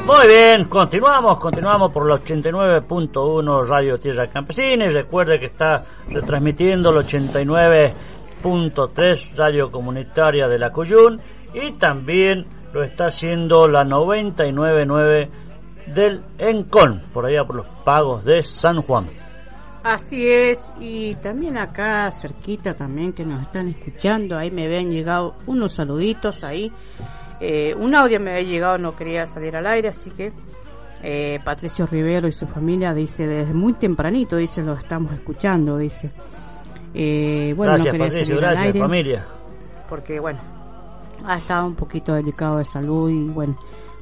Muy bien, continuamos por la 89.1 Radio Tierra Campesina, y recuerde que está retransmitiendo el 89.3 Radio Comunitaria de La Cuyún, y también lo está haciendo la 99.9 del Encón, por allá por los pagos de San Juan. Así es, y también acá cerquita también que nos están escuchando, ahí me habían llegado unos saluditos ahí. Un audio me había llegado, no quería salir al aire, así que Patricio Rivero y su familia dice desde muy tempranito, dice, lo estamos escuchando, dice. Bueno, gracias, no quería Patricio, salir gracias, al aire, familia. porque bueno, ha estado un poquito delicado de salud y bueno,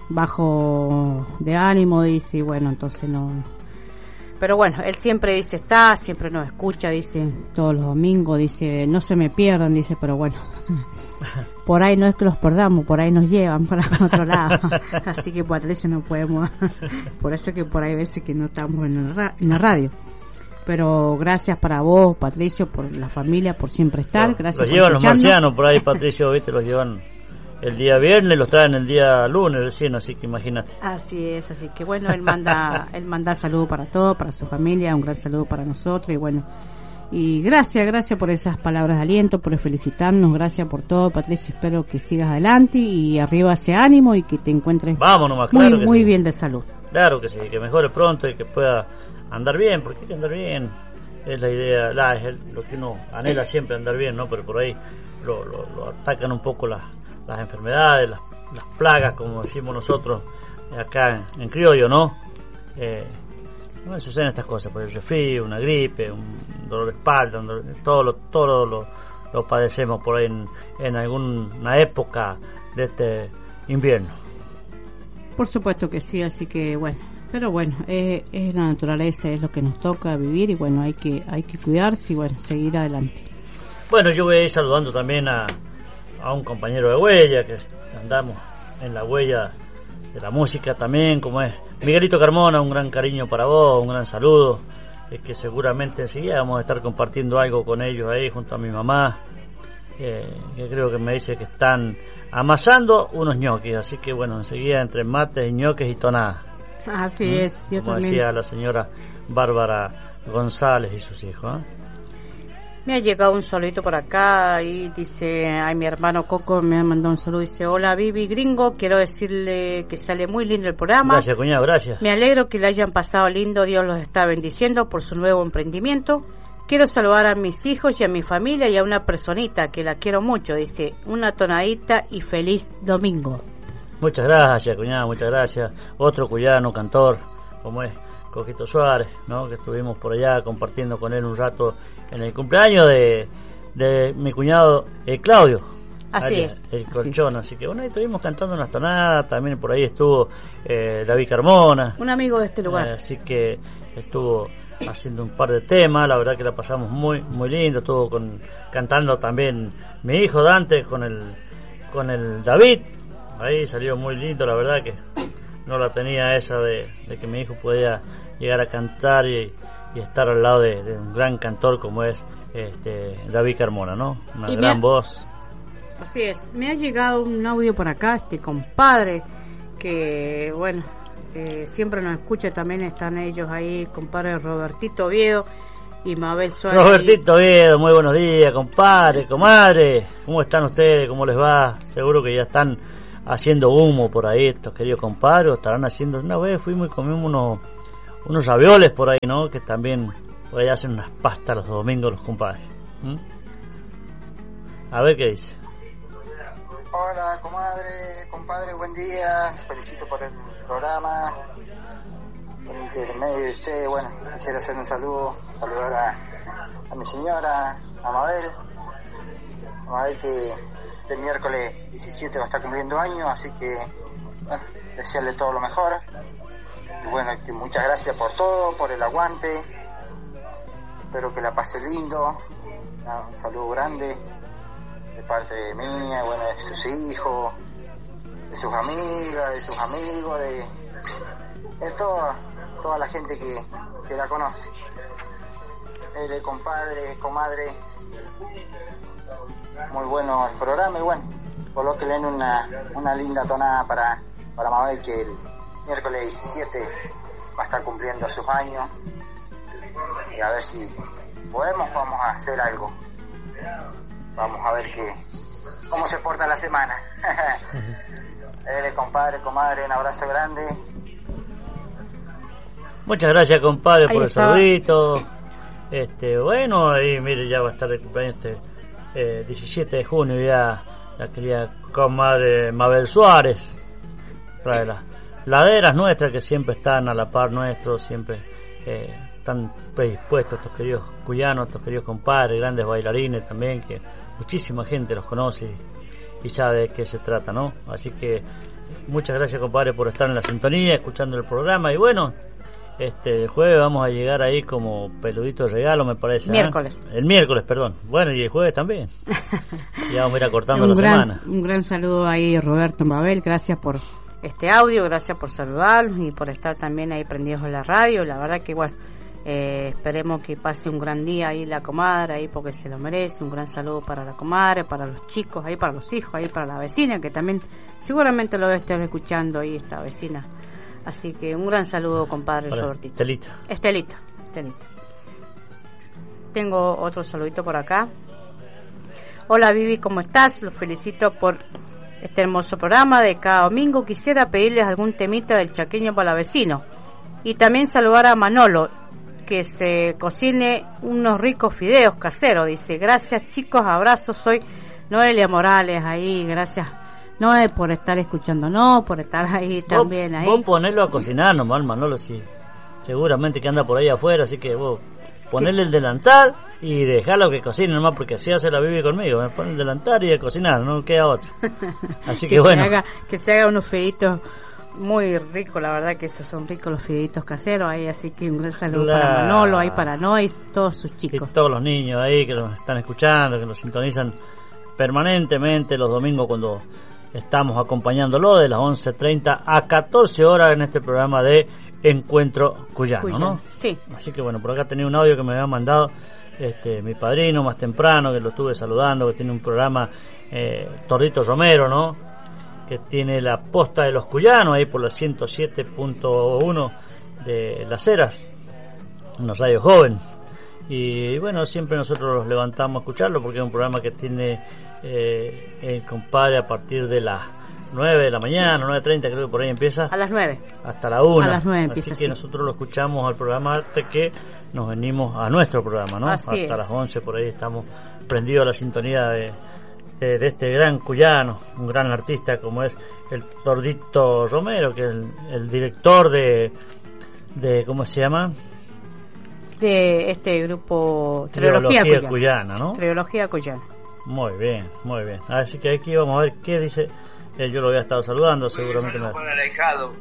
bajo de ánimo, dice, y bueno, entonces no. Pero bueno, él siempre dice siempre nos escucha, dice, todos los domingos, dice, no se me pierdan, dice, pero bueno, por ahí no es que los perdamos, por ahí nos llevan para otro lado, así que por eso no podemos, por eso que por ahí veces que no estamos en la radio. Pero gracias para vos, Patricio, por la familia, por siempre estar, gracias. Los por llevan los escucharnos. marcianos por ahí, Patricio, viste, los llevan el día viernes, los traen el día lunes recién, así que imagínate. Así es, así que bueno, él manda saludos para todos, para su familia, un gran saludo para nosotros, y bueno, y gracias por esas palabras de aliento, por felicitarnos, gracias por todo, Patricio, espero que sigas adelante y arriba ese ánimo y que te encuentres muy sí. bien de salud. Claro que sí, que mejore pronto y que pueda andar bien, porque hay que andar bien, es la idea, es lo que uno anhela siempre, andar bien, ¿no? Pero por ahí lo atacan un poco las enfermedades, las plagas, como decimos nosotros acá en criollo, ¿no? No suceden estas cosas, pues el resfrío, una gripe, un dolor de espalda, todo lo padecemos por ahí en alguna época de este invierno. Por supuesto que sí, así que bueno, pero bueno, es la naturaleza, es lo que nos toca vivir, y bueno, hay que cuidarse y bueno, seguir adelante. Bueno, yo voy a ir saludando también a un compañero de huella, que andamos en la huella de la música también, como es Miguelito Carmona, un gran cariño para vos, un gran saludo, que seguramente enseguida vamos a estar compartiendo algo con ellos ahí junto a mi mamá, que creo que me dice que están amasando unos ñoquis, así que bueno, enseguida entre mates, ñoques y tonadas. Así es, yo como también. Decía la señora Bárbara González y sus hijos, Me ha llegado un saludito por acá y dice, mi hermano Coco me ha mandado un saludo, dice, hola Vivi Gringo, quiero decirle que sale muy lindo el programa. Gracias, cuñado, gracias. Me alegro que le hayan pasado lindo, Dios los está bendiciendo por su nuevo emprendimiento. Quiero saludar a mis hijos y a mi familia y a una personita que la quiero mucho, dice, una tonadita y feliz domingo. Muchas gracias, cuñado, muchas gracias. Otro cuyano, cantor, como es Coquito Suárez, ¿no? Que estuvimos por allá compartiendo con él un rato en el cumpleaños de mi cuñado Claudio. Así es. El colchón, así que bueno, ahí estuvimos cantando unas tonadas, también por ahí estuvo David Carmona. Un amigo de este lugar. Así que estuvo haciendo un par de temas, la verdad que la pasamos muy muy lindo, estuvo cantando también mi hijo Dante con el David, ahí salió muy lindo, la verdad que no la tenía esa de que mi hijo podía llegar a cantar y estar al lado de un gran cantor como es David Carmona, ¿no? Una gran voz. Así es, me ha llegado un audio por acá, compadre, que bueno, siempre nos escucha, también están ellos ahí, compadre Robertito Oviedo y Mabel Suárez. Robertito Oviedo, muy buenos días, compadre, comadre, ¿cómo están ustedes? ¿Cómo les va? Seguro que ya están haciendo humo por ahí estos queridos compadres, estarán haciendo, una vez fuimos y comimos unos ravioles por ahí, ¿no? Que también por ahí hacen unas pastas los domingos los compadres. A ver qué dice. Hola, compadre, buen día. Felicito por el programa, por el intermedio de usted. Bueno, quisiera hacer un saludar a mi señora, a Mabel que este miércoles 17 va a estar cumpliendo años, así que bueno, desearle todo lo mejor. Y bueno, que muchas gracias por todo, por el aguante. Espero que la pase lindo. Un saludo grande de parte de mía, bueno, de sus hijos, de sus amigas, de sus amigos, de toda la gente que la conoce. De compadre, comadre, muy bueno el programa y bueno, colóquenle una linda tonada para Mabel, que miércoles 17 va a estar cumpliendo sus años y a ver si podemos, vamos a hacer algo. Vamos a ver cómo se porta la semana. Compadre, comadre, un abrazo grande. Muchas gracias, compadre, Ahí por está. el saludito. Bueno, ahí mire, ya va a estar el cumpleaños 17 de junio, ya la querida comadre Mabel Suárez trae las laderas nuestras que siempre están a la par nuestro, siempre están predispuestos estos queridos cuyanos, estos queridos compadres, grandes bailarines también, que muchísima gente los conoce y sabe de qué se trata, ¿no? Así que muchas gracias, compadre, por estar en la sintonía, escuchando el programa. Y bueno, el jueves vamos a llegar ahí como peludito regalo, me parece. Miércoles. El miércoles, perdón. Bueno, y el jueves también. Ya vamos a ir acortando la semana. Un gran saludo ahí, Roberto Mabel. Gracias por este audio, gracias por saludarnos y por estar también ahí prendidos en la radio. La verdad que, bueno, esperemos que pase un gran día ahí la comadre, ahí porque se lo merece. Un gran saludo para la comadre, para los chicos, ahí para los hijos, ahí para la vecina, que también seguramente lo debe estar escuchando ahí esta vecina. Así que un gran saludo, compadre Robertito. Estelita. Tengo otro saludito por acá. Hola, Vivi, ¿cómo estás? Los felicito por este hermoso programa de cada domingo. Quisiera pedirles algún temita del chaqueño para la vecino. Y también saludar a Manolo, que se cocine unos ricos fideos caseros. Dice, gracias chicos, abrazos, soy Noelia Morales ahí, gracias. No es por estar escuchando, no, por estar ahí también. Ahí. Vos ponelo a cocinar nomás, Manolo, sí. Seguramente que anda por ahí afuera, así que vos ponerle el delantal y dejarlo que cocine nomás, porque así hace la Bibi conmigo. Me pone el delantal y a cocinar, no queda otro. Así que bueno. Que se haga unos fideitos muy ricos, la verdad que esos son ricos los fideitos caseros ahí, así que un gran saludo para Manolo, ahí para Noé y todos sus chicos. Y todos los niños ahí que nos están escuchando, que nos sintonizan permanentemente los domingos cuando estamos acompañándolo de las 11:30 a 14 horas en este programa de Encuentro Cuyano, ¿no? Sí. Así que bueno, por acá tenía un audio que me había mandado mi padrino más temprano, que lo estuve saludando, que tiene un programa Tordito Romero, ¿no? Que tiene la posta de los cuyanos ahí por la 107.1 de Las Heras, una radio joven. Y bueno, siempre nosotros los levantamos a escucharlo porque es un programa que tiene el compadre a partir de las 9 de la mañana, 9:30 creo que por ahí empieza. A las 9. Hasta la 1. A las 9 empieza. Así que nosotros lo escuchamos al programa hasta que nos venimos a nuestro programa, ¿no? Así hasta es. las 11 por ahí estamos prendidos a la sintonía de este gran cuyano, un gran artista como es el Tordito Romero, que es el director de ¿cómo se llama? De este grupo Trilogía Cuyana, ¿no? Trilogía Cuyana. Muy bien, muy bien. Así que aquí vamos a ver qué dice. Yo lo había estado saludando, seguramente me... Para Alejado,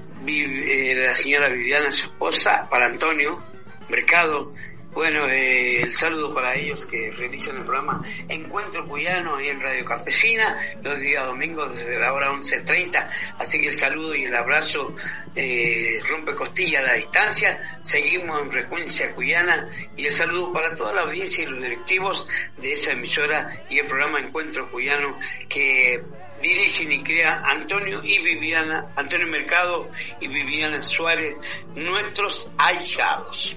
la señora Viviana, su esposa, para Antonio Mercado. Bueno, el saludo para ellos que realizan el programa Encuentro Cuyano ahí en Radio Campesina, los días domingos desde la hora 11:30. Así que el saludo y el abrazo rompe costilla a la distancia. Seguimos en frecuencia cuyana y el saludo para toda la audiencia y los directivos de esa emisora y el programa Encuentro Cuyano que dirigen y crean Antonio Mercado y Viviana Suárez, nuestros ahijados.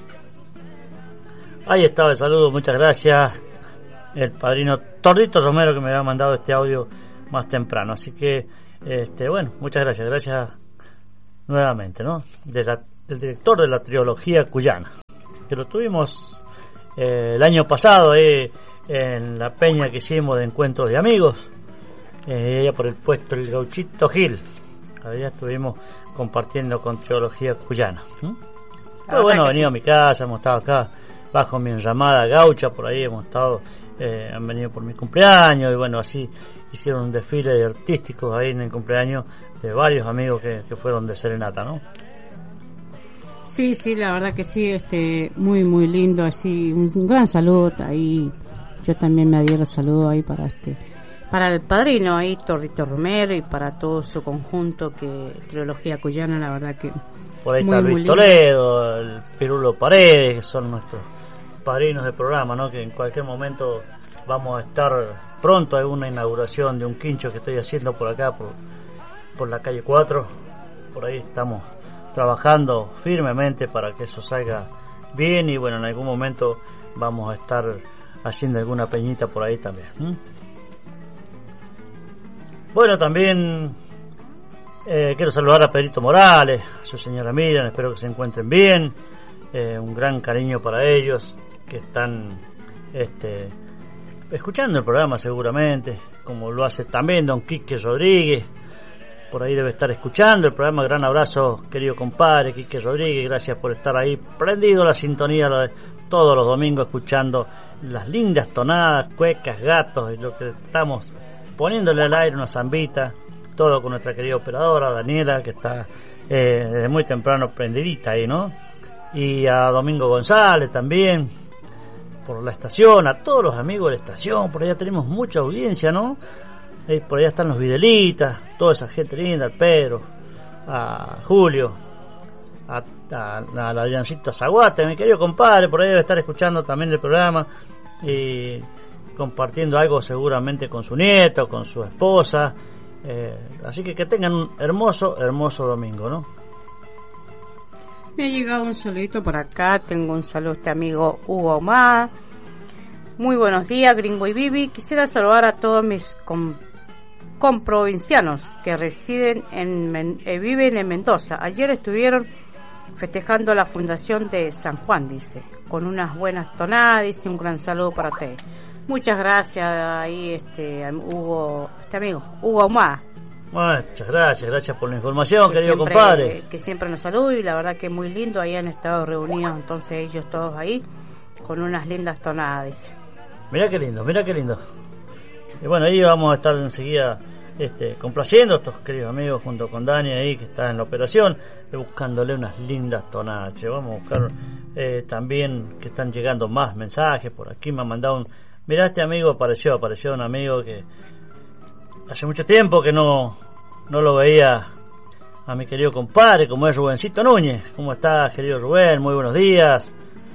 Ahí estaba el saludo, muchas gracias. El padrino Tordito Romero que me había mandado este audio más temprano. Así que, bueno, muchas gracias nuevamente, ¿no? Del director de la trilogía cuyana, que lo tuvimos el año pasado en la peña que hicimos de encuentros de amigos, allá por el puesto El Gauchito Gil. Allá estuvimos compartiendo con trilogía cuyana. Pero bueno, he venido a mi casa, hemos estado acá bajo mi enramada gaucha, por ahí hemos estado, han venido por mi cumpleaños y bueno, así hicieron un desfile de artísticos ahí en el cumpleaños de varios amigos que fueron de serenata, ¿no? Sí, la verdad que sí, muy muy lindo, así un gran saludo ahí. Yo también me adhiero saludo ahí para el padrino ahí, Tordito Romero, y para todo su conjunto que Trilogía Cuyana, la verdad que por ahí muy, está Luis Toledo, el Pirulo Paredes, que son nuestros padrinos del programa, ¿no? Que en cualquier momento vamos a estar pronto. Hay una inauguración de un quincho que estoy haciendo por acá, por la calle 4, por ahí estamos trabajando firmemente para que eso salga bien, y bueno, en algún momento vamos a estar haciendo alguna peñita por ahí también. Bueno, también quiero saludar a Pedrito Morales, a su señora Miriam, espero que se encuentren bien. Un gran cariño para ellos que están escuchando el programa seguramente, como lo hace también don Quique Rodríguez, por ahí debe estar escuchando el programa. Gran abrazo, querido compadre Quique Rodríguez, gracias por estar ahí prendido la sintonía todos los domingos, escuchando las lindas tonadas, cuecas, gatos, y lo que estamos poniéndole al aire, una zambita, todo con nuestra querida operadora Daniela, que está desde muy temprano prendidita ahí, ¿no? Y a Domingo González también, por la estación, a todos los amigos de la estación, por allá tenemos mucha audiencia, ¿no? Por allá están los Videlitas, toda esa gente linda, al Pedro, a Julio, a Adriancito Zaguate, mi querido compadre, por ahí debe estar escuchando también el programa y compartiendo algo seguramente con su nieto, con su esposa, así que tengan un hermoso domingo, ¿no? Me ha llegado un saludito por acá, tengo un saludo a este amigo Hugo Omar. Muy buenos días, Gringo y Vivi. Quisiera saludar a todos mis comprovincianos que residen viven en Mendoza. Ayer estuvieron festejando la fundación de San Juan, dice, con unas buenas tonadas, dice, un gran saludo para ustedes. Muchas gracias ahí Hugo, amigo Hugo Omar. Muchas gracias por la información, querido compadre. Que siempre nos saluda, y la verdad que muy lindo, ahí han estado reunidos entonces ellos todos ahí con unas lindas tonadas, dice. Mirá qué lindo. Y bueno, ahí vamos a estar enseguida complaciendo a estos queridos amigos junto con Dani ahí, que está en la operación, buscándole unas lindas tonadas. Vamos a buscar también, que están llegando más mensajes. Por aquí me han mandado mirá, este amigo apareció un amigo que hace mucho tiempo que no lo veía, a mi querido compadre, como es Rubencito Núñez. ¿Cómo estás, querido Rubén? Muy buenos días.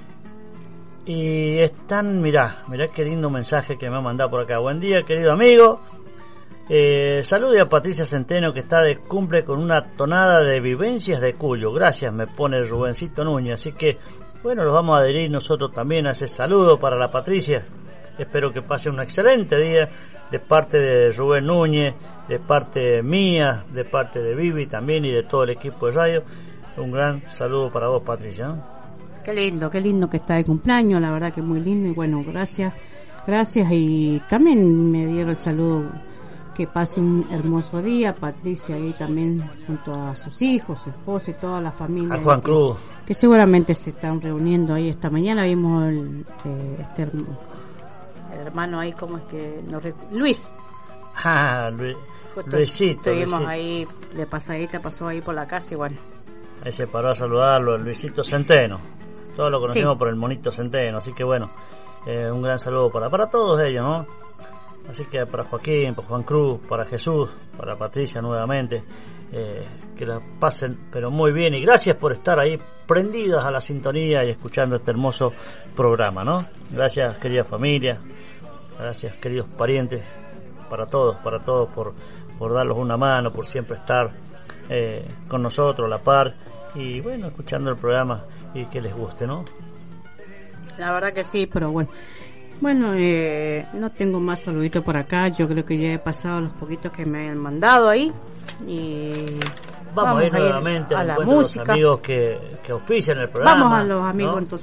Y están, mirá qué lindo mensaje que me ha mandado por acá. Buen día, querido amigo. Salude a Patricia Centeno, que está de cumple con una tonada de Vivencias de Cuyo. Gracias, me pone Rubencito Núñez. Así que, bueno, los vamos a adherir nosotros también a ese saludo para la Patricia. Espero que pase un excelente día de parte de Rubén Núñez, de parte mía, de parte de Vivi también y de todo el equipo de radio. Un gran saludo para vos, Patricia, ¿no? Qué lindo que está de cumpleaños, la verdad que muy lindo, y bueno, gracias, y también me dieron el saludo, que pase un hermoso día, Patricia ahí también junto a sus hijos, su esposa y toda la familia. A Juan Cruz. Que seguramente se están reuniendo ahí esta mañana, vimos el hermano ahí, ¿cómo es que? Luis. Luisito. Estuvimos ahí de pasadita, pasó ahí por la casa y bueno. Ahí se paró a saludarlo, el Luisito Centeno. Todos lo conocemos por el monito Centeno, así que bueno, un gran saludo para todos ellos, ¿no? Así que para Joaquín, para Juan Cruz, para Jesús, para Patricia nuevamente, que la pasen pero muy bien, y gracias por estar ahí prendidas a la sintonía y escuchando este hermoso programa, ¿no? Gracias, querida familia, gracias, queridos parientes, para todos por darlos una mano, por siempre estar con nosotros a la par, y bueno, escuchando el programa y que les guste, ¿no? La verdad que sí, pero bueno, no tengo más saluditos por acá. Yo creo que ya he pasado los poquitos que me han mandado ahí, y vamos a ir nuevamente a la música, música. Los amigos que auspician el programa. Vamos a los amigos, ¿no? Entonces